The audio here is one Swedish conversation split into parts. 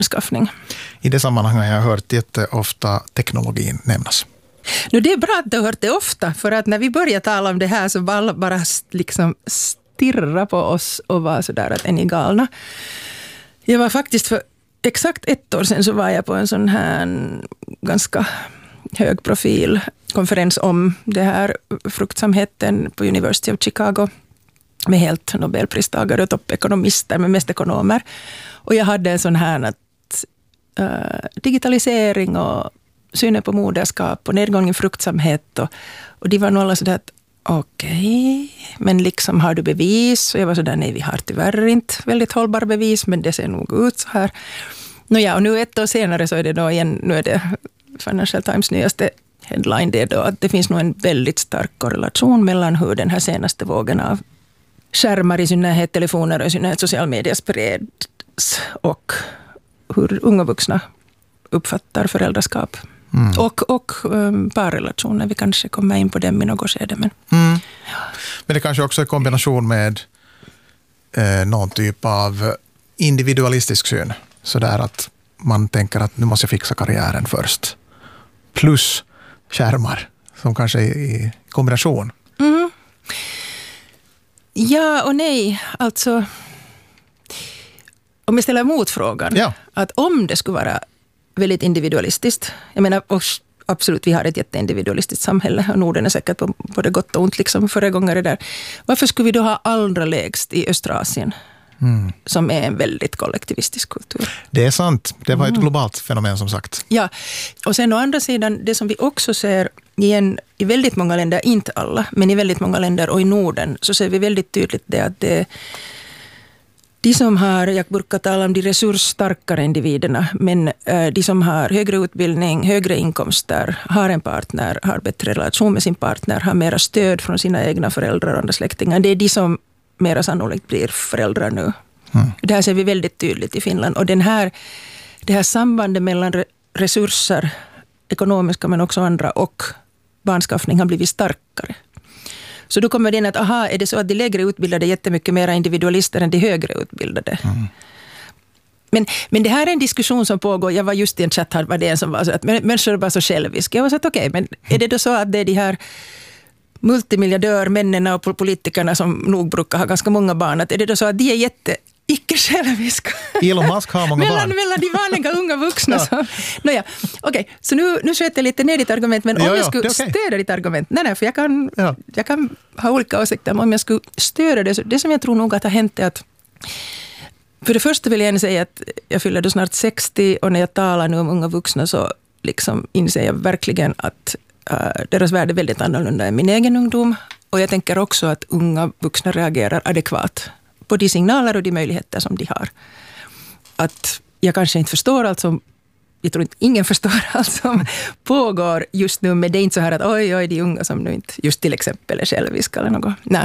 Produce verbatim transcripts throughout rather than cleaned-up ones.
barnskaffning. I det sammanhanget har jag hört jätteofta teknologin nämnas. Nu, det är bra att du har hört det ofta, för att när vi började tala om det här så var alla bara liksom stirra på oss och var sådär att är ni galna. Jag var faktiskt för exakt ett år sedan så var jag på en sån här ganska hög profil konferens om det här fruktsamheten på University of Chicago med helt Nobelpristagare och toppekonomister, men mest ekonomer. Och jag hade en sån här att uh, digitalisering och synen på moderskap och nedgång i fruktsamhet och, och de var nog alla sådär att okej, okay, men liksom har du bevis? Och jag var sådär, nej vi har tyvärr inte väldigt hållbara bevis, men det ser nog ut så här. Nåja, och nu ett år senare så är det då igen, nu är det Financial Times nyaste headline, det är då att det finns nog en väldigt stark korrelation mellan hur den här senaste vågen av skärmar i synnerhet, telefoner och i synnerhet social media spreds och hur unga vuxna uppfattar föräldraskap. Mm. Och, och um, parrelationer, vi kanske kommer in på dem i något skede. Men, mm. ja. men det kanske också är kombination med eh, någon typ av individualistisk syn. Så där att man tänker att nu måste jag fixa karriären först. Plus skärmar som kanske är i kombination. Mm. Ja och nej, alltså om jag ställer motfrågan ja. Att om det skulle vara väldigt individualistiskt, jag menar absolut vi har ett jätteindividualistiskt samhälle och Norden är säkert på både gott och ont liksom föregångare där. Varför skulle vi då ha allra lägst i Östrasien mm. som är en väldigt kollektivistisk kultur? Det är sant, det var ett mm. globalt fenomen som sagt. Ja, och sen å andra sidan det som vi också ser igen i väldigt många länder, inte alla, men i väldigt många länder och i Norden så ser vi väldigt tydligt det att det de som har, jag brukar tala om de resursstarkare individerna, men äh, de som har högre utbildning, högre inkomster, har en partner, har bättre relation med sin partner, har mera stöd från sina egna föräldrar och andra släktingar. Det är de som mera sannolikt blir föräldrar nu. Mm. Det här ser vi väldigt tydligt i Finland. Och den här, det här sambandet mellan resurser, ekonomiska men också andra, och barnskaffning har blivit starkare. Så då kommer det in att, aha, är det så att de lägre utbildade är jättemycket mer individualister än de högre utbildade? Mm. Men, men det här är en diskussion som pågår. Jag var just i en chatt här, var det en som var så att människor är bara så själviska. Jag var så att okej, okay, men är det då så att det är de här multimiljardörmännen och politikerna som nog brukar ha ganska många barn, att är det då så att de är jätte icke-själviska? Elon Musk har många mellan, barn. Mellan de vanliga unga vuxna. Ja. Så. Nåja, okej. Okay. Så nu, nu sköter jag lite ner ditt argument, men om ja, jag skulle okay. stödja ditt argument, nej, nej, för jag kan, ja. jag kan ha olika åsikter, men om jag skulle stödja det, så det som jag tror nog att har hänt är att för det första vill jag gärna säga att jag fyller då snart sextio och när jag talar nu om unga vuxna så liksom inser jag verkligen att uh, deras värld är väldigt annorlunda än min egen ungdom, och jag tänker också att unga vuxna reagerar adekvat på de signaler och de möjligheter som de har. Att jag kanske inte förstår allt som, jag tror inte ingen förstår allt som pågår just nu, men det är inte så här att oj, oj, de unga som nu inte just till exempel är själviska eller något. Nej.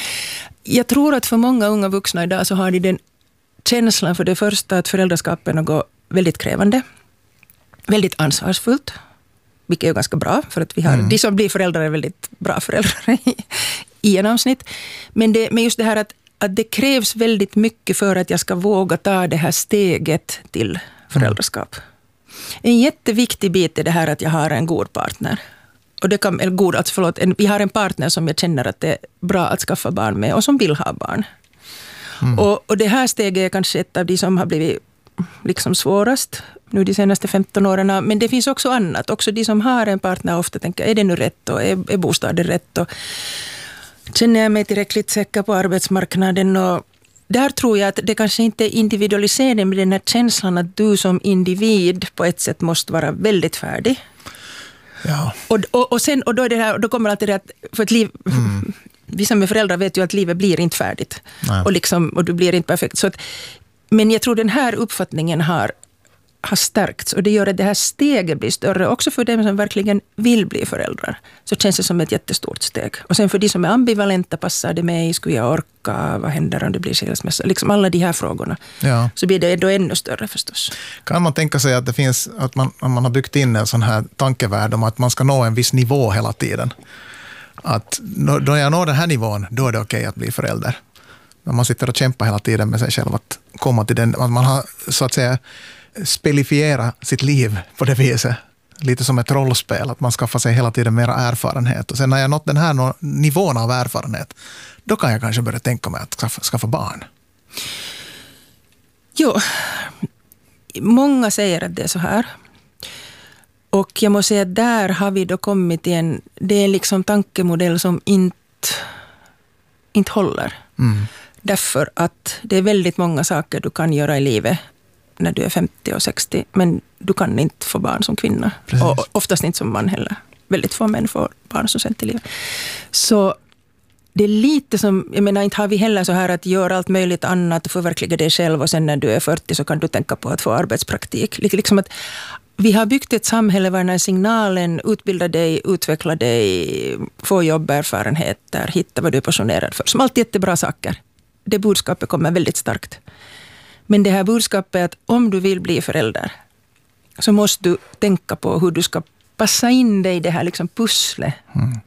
Jag tror att för många unga vuxna idag så har de den känslan för det första att föräldraskapet är något väldigt krävande, väldigt ansvarsfullt, vilket är ganska bra, för att vi har, mm. de som blir föräldrar är väldigt bra föräldrar i, i genomsnitt. Men, det, men just det här att att det krävs väldigt mycket för att jag ska våga ta det här steget till föräldraskap. En jätteviktig bit är det här att jag har en god partner. Och det kan, eller god, alltså förlåt, en, jag har en partner som jag känner att det är bra att skaffa barn med och som vill ha barn. Mm. Och, och det här steget är kanske ett av de som har blivit liksom svårast nu de senaste femton åren. Men det finns också annat. Också de som har en partner ofta tänker, är det nu rätt och är, är bostaden rätt och känner jag mig tillräckligt säker på arbetsmarknaden, och där tror jag att det kanske inte är individualisering, men den här känslan att du som individ på ett sätt måste vara väldigt färdig. Ja. Och, och, och, sen, och då, är det här, då kommer alltid det att för ett liv, mm. vi som är föräldrar vet ju att livet blir inte färdigt. Och, liksom, och du blir inte perfekt. Så att, men jag tror den här uppfattningen har har stärkts, och det gör att det här steget blir större också för dem som verkligen vill bli föräldrar. Så känns det som ett jättestort steg. Och sen för de som är ambivalenta, passar det mig, skulle jag orka, vad händer om det blir skilsmässa? Liksom alla de här frågorna. Ja. Så blir det då ännu större förstås. Kan man tänka sig att det finns, att man, att man har byggt in en sån här tankevärld om att man ska nå en viss nivå hela tiden? Att då jag når den här nivån, då är det okej att bli förälder. Men man sitter och kämpar hela tiden med sig själv att komma till den, att man har så att säga spelifiera sitt liv på det viset. Lite som ett rollspel, att man skaffar sig hela tiden mera erfarenhet. Och sen när jag nått den här nivån av erfarenhet, då kan jag kanske börja tänka mig att skaffa, skaffa barn. Jo, många säger att det är så här. Och jag måste säga att där har vi då kommit till en, det är liksom tankemodell som inte, inte håller. Mm. Därför att det är väldigt många saker du kan göra i livet när du är femtio och sextio, men du kan inte få barn som kvinna. Precis. Och oftast inte som man heller. Väldigt få män får barn som sent i livet. Så det är lite som, jag menar, inte har vi heller så här att göra allt möjligt annat och förverkliga dig själv och sen när du är fyrtio så kan du tänka på att få arbetspraktik. Liksom att vi har byggt ett samhälle där den här signalen, utbilda dig, utveckla dig, få jobberfarenheter, hitta vad du är passionerad för. Som alltid jättebra saker. Det budskapet kommer väldigt starkt. Men det här budskapet är att om du vill bli förälder så måste du tänka på hur du ska passa in dig i det här liksom pusslet. Mm.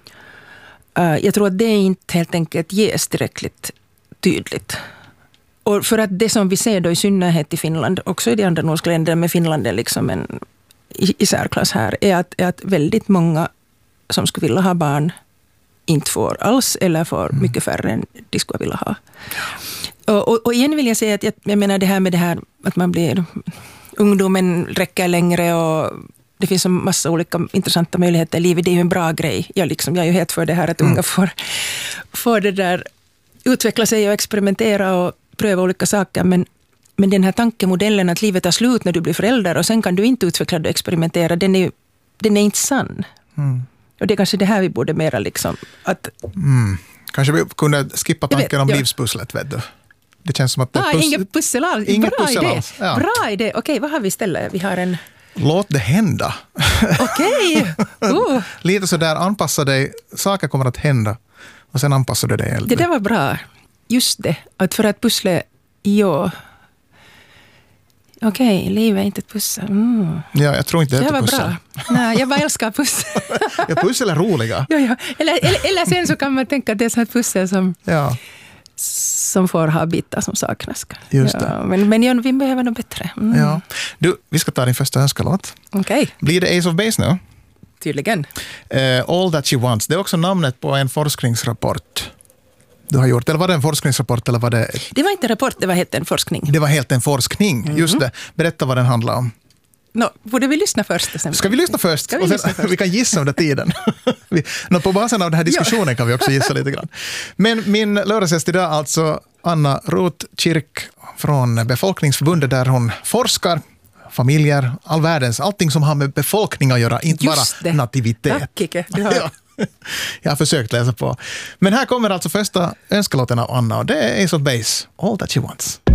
Uh, jag tror att det inte helt enkelt ges tillräckligt tydligt. Och för att det som vi ser då i synnerhet i Finland, också i de andra nordiska länderna, med Finland är liksom en i särklass här, är att, är att väldigt många som skulle vilja ha barn inte får alls eller får mm. mycket färre än de skulle vilja ha. Och, och, och igen vill jag säga att jag, jag menar det här med det här att man blir, ungdomen räcker längre och det finns en massa olika intressanta möjligheter i livet. Det är ju en bra grej. Jag, liksom, jag är ju helt för det här att unga mm. får, får det där utveckla sig och experimentera och pröva olika saker. Men, men den här tankemodellen att livet tar slut när du blir förälder och sen kan du inte utveckla och experimentera, den är, den är inte sann. Mm. Och det är kanske det här vi borde mera liksom att... Mm. Kanske vi kunde skippa tanken vet, om ja. livspusslet, vet du. Det känns som att det ah, pus- inget pussel alls. Inget Bra pussel idé. alls. Ja. Bra idé. Okej, vad har vi istället? Vi har en... Låt det hända. Okej. Uh. Lite så där, anpassa dig. Saker kommer att hända. Och sen anpassar du dig. Det där var bra. Just det. Att för att pussle, ja. Okej, livet är inte ett pussel. Mm. Ja, jag tror inte det, det är ett pussel. Bra. Nej, jag bara älskar pussel. Ja, pussel är roliga. Ja, ja. Eller, eller, eller sen så kan man tänka att det är så ett pussel som... Ja. som får ha bitar som saknas. Just ja, det. Men, men ja, vi behöver något bättre. Mm. Ja. Du, vi ska ta din första önskalåt. Okej. Okay. Blir det Ace of Base nu? Tydligen. Uh, All That She Wants. Det är också namnet på en forskningsrapport du har gjort. Eller var det en forskningsrapport? Eller var det... det var inte en rapport, det var helt en forskning. Det var helt en forskning, mm-hmm. just det. Berätta vad den handlar om. No, borde vi lyssna först? Sen? Ska vi lyssna först? Ska vi, och sen, lyssna först? Vi kan gissa under tiden. vi, no, på basen av den här diskussionen kan vi också gissa lite grann. Men min lördagsgäst idag är alltså Anna Rotkirk från Befolkningsförbundet där hon forskar familjer, all världens, allting som har med befolkning att göra, inte just bara det. nativitet. Tack, Kike. Du har... ja. Jag har försökt läsa på. Men här kommer alltså första önskelåten av Anna och det är Ace of Base, All That She Wants.